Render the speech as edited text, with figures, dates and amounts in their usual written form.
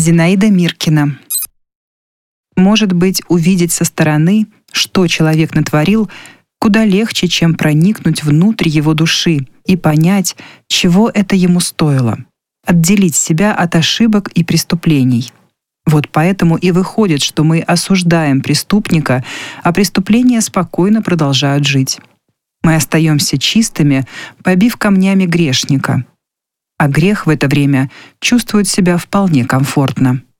Зинаида Миркина. Может быть, увидеть со стороны, что человек натворил, куда легче, чем проникнуть внутрь его души и понять, чего это ему стоило. Отделить себя от ошибок и преступлений. Вот поэтому и выходит, что мы осуждаем преступника, а преступления спокойно продолжают жить. Мы остаемся чистыми, побив камнями грешника. А грех в это время чувствует себя вполне комфортно.